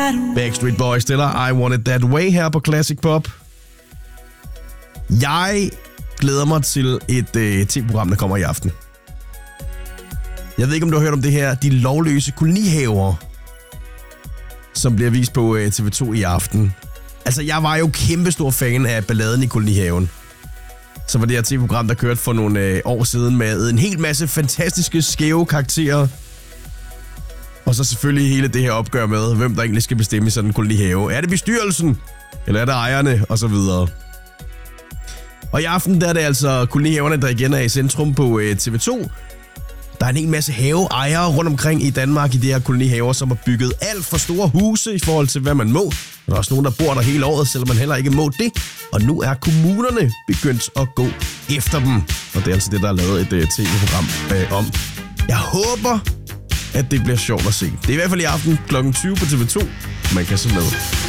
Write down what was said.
Backstreet Boys stiller I Want It That Way her på Classic Pop. Jeg glæder mig til et tv-program, der kommer i aften. Jeg ved ikke, om du har hørt om det her. De lovløse kolonihaver, som bliver vist på TV2 i aften. Altså, jeg var jo kæmpestor fan af Balladen i kolonihaven. Så var det her tv-program, der kørte for nogle år siden med en hel masse fantastiske, skæve karakterer. Og så selvfølgelig hele det her opgør med, hvem der egentlig skal bestemme i sådan en kolonihave. Er det bestyrelsen? Eller er det ejerne? Og så videre. Og i aften der er det altså kolonihaverne, der igen er i centrum på TV2. Der er en hel masse haveejere rundt omkring i Danmark i de her kolonihaver, som har bygget alt for store huse i forhold til, hvad man må. Der er også nogen, der bor der hele året, selvom man heller ikke må det. Og nu er kommunerne begyndt at gå efter dem. Og det er altså det, der er lavet et tv-program om. Jeg håber, at det bliver sjovt at se. Det er i hvert fald i aften kl. 20 på TV2. Man kan se med.